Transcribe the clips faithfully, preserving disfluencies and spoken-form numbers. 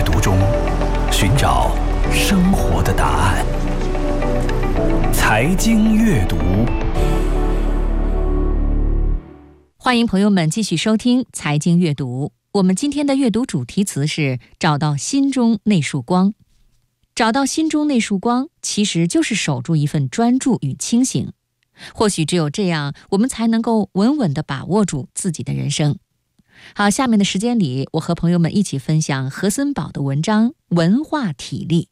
阅读中寻找生活的答案。财经阅读， 欢迎朋友们继续收听财经阅读。我们今天的阅读主题词是找到心中那束光。找到心中那束光，其实就是守住一份专注与清醒。或许只有这样，我们才能够稳稳地把握住自己的人生。好，下面的时间里，我和朋友们一起分享何森堡的文章《文化体力》。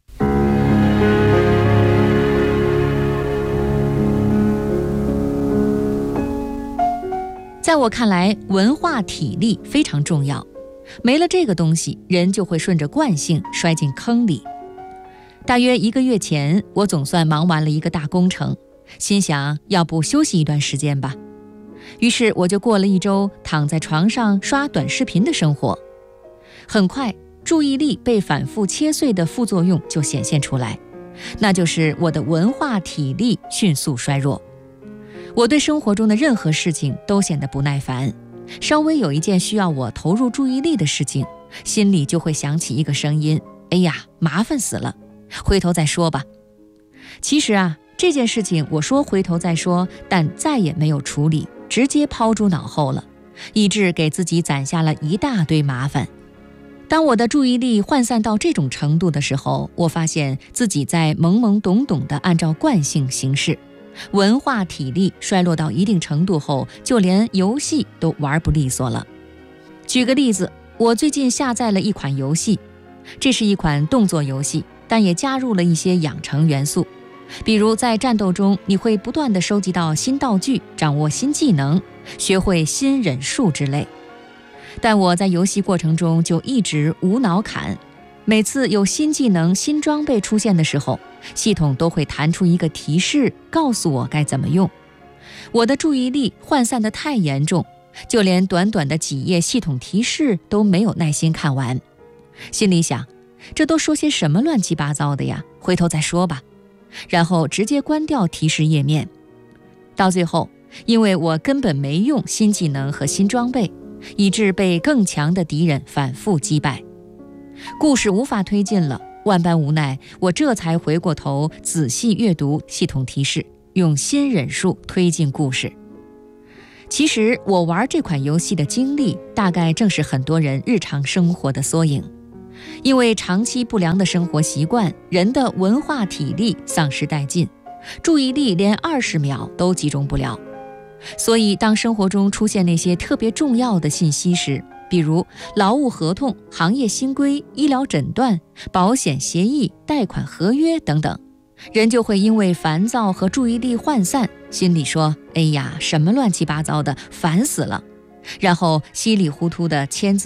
在我看来，文化体力非常重要，没了这个东西，人就会顺着惯性摔进坑里。大约一个月前，我总算忙完了一个大工程，心想要不休息一段时间吧。于是我就过了一周躺在床上刷短视频的生活。很快，注意力被反复切碎的副作用就显现出来，那就是我的文化体力迅速衰弱。我对生活中的任何事情都显得不耐烦，稍微有一件需要我投入注意力的事情，心里就会响起一个声音：哎呀，麻烦死了，回头再说吧。其实啊，这件事情我说回头再说，但再也没有处理，直接抛诸脑后了，以致给自己攒下了一大堆麻烦。当我的注意力涣散到这种程度的时候，我发现自己在懵懵懂懂地按照惯性行事，文化体力衰落到一定程度后，就连游戏都玩不利索了。举个例子，我最近下载了一款游戏，这是一款动作游戏，但也加入了一些养成元素。比如在战斗中，你会不断地收集到新道具，掌握新技能，学会新忍术之类。但我在游戏过程中就一直无脑砍，每次有新技能、新装备出现的时候，系统都会弹出一个提示，告诉我该怎么用。我的注意力涣散得太严重，就连短短的几页系统提示都没有耐心看完。心里想，这都说些什么乱七八糟的呀，回头再说吧。然后直接关掉提示页面。到最后，因为我根本没用新技能和新装备，以致被更强的敌人反复击败。故事无法推进了，万般无奈，我这才回过头仔细阅读系统提示，用新忍术推进故事。其实我玩这款游戏的经历，大概正是很多人日常生活的缩影。因为长期不良的生活习惯，人的文化体力丧失殆尽，注意力连二十秒都集中不了。所以当生活中出现那些特别重要的信息时，比如劳务合同、行业新规、医疗诊断、保险协议、贷款合约等等，人就会因为烦躁和注意力涣散，心里说：哎呀，什么乱七八糟的，烦死了，然后稀里糊涂地签字